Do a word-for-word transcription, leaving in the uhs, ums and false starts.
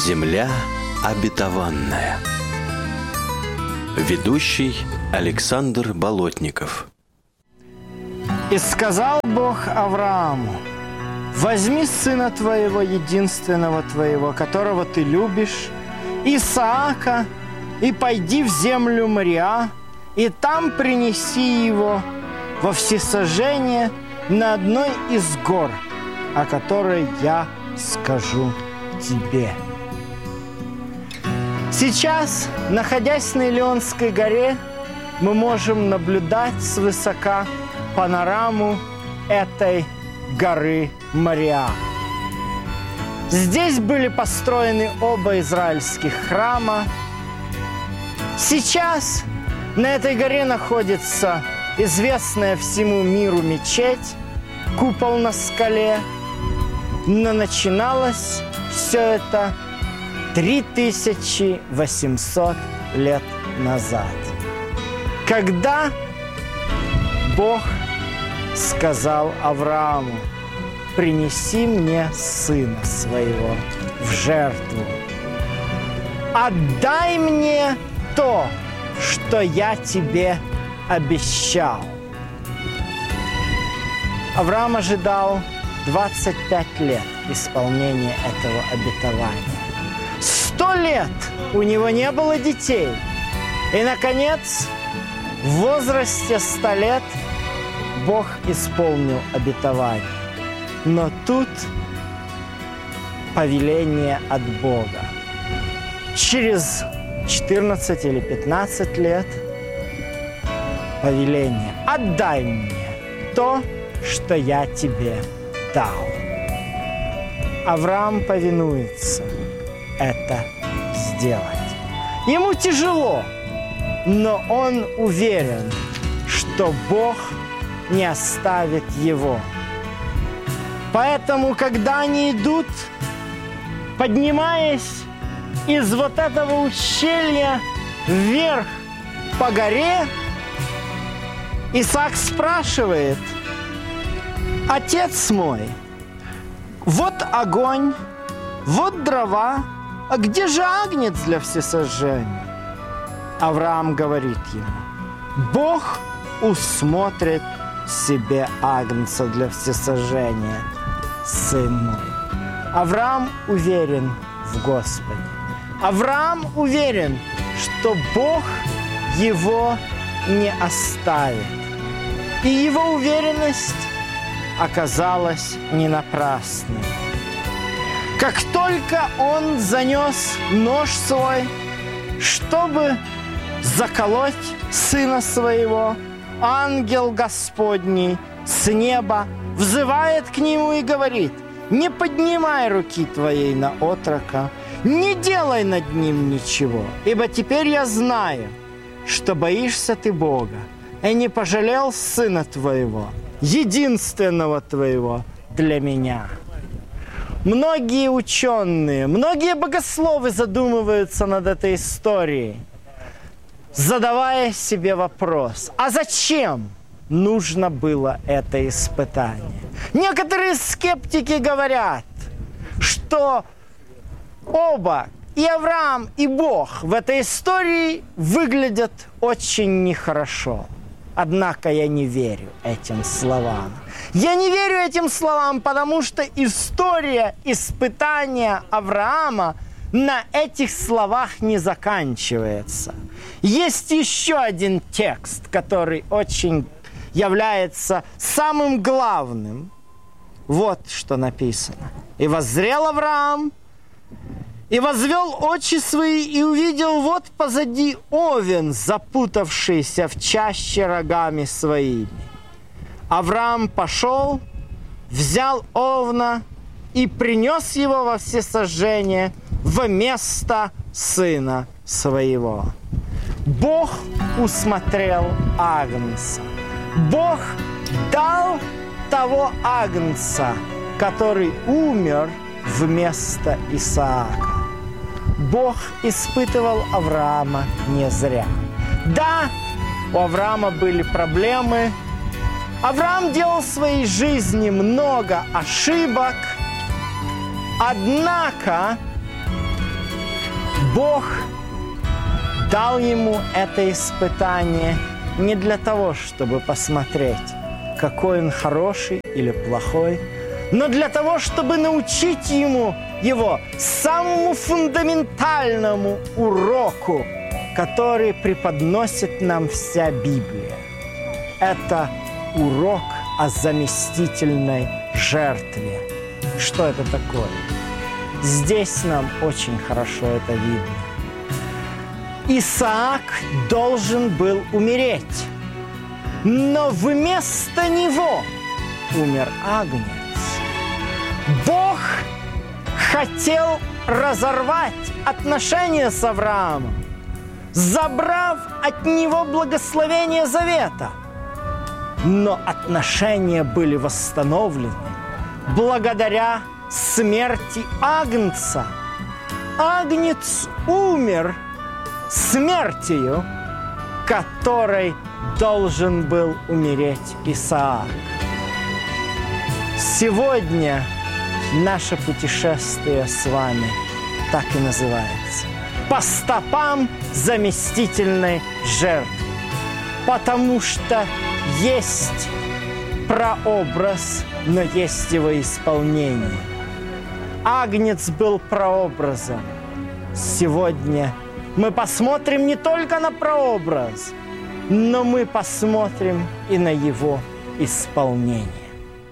Земля обетованная. Ведущий Александр Болотников. «И сказал Бог Аврааму: возьми сына твоего, единственного твоего, которого ты любишь, Исаака, и пойди в землю Мориа, и там принеси его во всесожжение на одной из гор, о которой я скажу тебе». Сейчас, находясь на Илионской горе, мы можем наблюдать свысока панораму этой горы Мориа. Здесь были построены оба израильских храма. Сейчас на этой горе находится известная всему миру мечеть, купол на скале. Но начиналось все это три тысячи восемьсот лет назад, когда Бог сказал Аврааму: принеси мне сына своего в жертву. Отдай мне то, что я тебе обещал. Авраам ожидал двадцать пять лет исполнения этого обетования. Сто лет у него не было детей. И, наконец, в возрасте ста лет Бог исполнил обетование. Но тут повеление от Бога. Через четырнадцать или пятнадцать лет повеление: отдай мне то, что я тебе дал. Авраам повинуется это сделать. Ему тяжело, но он уверен, что Бог не оставит его. Поэтому, когда они идут, поднимаясь из вот этого ущелья вверх по горе, Исаак спрашивает: отец мой, вот огонь, вот дрова, а где же агнец для всесожжения? Авраам говорит ему: Бог усмотрит себе агнца для всесожжения, сын мой. Авраам уверен в Господе. Авраам уверен, что Бог его не оставит. И его уверенность оказалась не напрасной. Как только он занес нож свой, чтобы заколоть сына своего, ангел Господний с неба взывает к нему и говорит: не поднимай руки твоей на отрока, не делай над ним ничего, ибо теперь я знаю, что боишься ты Бога, и не пожалел сына твоего, единственного твоего для меня. Многие ученые, многие богословы задумываются над этой историей, задавая себе вопрос: а зачем нужно было это испытание? Некоторые скептики говорят, что оба, и Авраам, и Бог в этой истории выглядят очень нехорошо. Однако я не верю этим словам. Я не верю этим словам, потому что история испытания Авраама на этих словах не заканчивается. Есть еще один текст, который очень является самым главным. Вот что написано. «И воззрел Авраам, и возвел очи свои, и увидел вот позади овен, запутавшийся в чаще рогами своими. Авраам пошел, взял овна и принес его во всесожжение во место сына своего». Бог усмотрел агнца. Бог дал того агнца, который умер вместо Исаака. Бог испытывал Авраама не зря. Да, у Авраама были проблемы. Авраам делал в своей жизни много ошибок. Однако Бог дал ему это испытание не для того, чтобы посмотреть, какой он хороший или плохой, но для того, чтобы научить ему его самому фундаментальному уроку, который преподносит нам вся Библия. Это урок о заместительной жертве. Что это такое? Здесь нам очень хорошо это видно. Исаак должен был умереть, но вместо него умер агнец. Бог хотел разорвать отношения с Авраамом, забрав от него благословение завета. Но отношения были восстановлены благодаря смерти агнца. Агнец умер смертью, которой должен был умереть Исаак. Сегодня наше путешествие с вами так и называется: по стопам заместительной жертвы. Потому что есть прообраз, но есть его исполнение. Агнец был прообразом. Сегодня мы посмотрим не только на прообраз, но мы посмотрим и на его исполнение.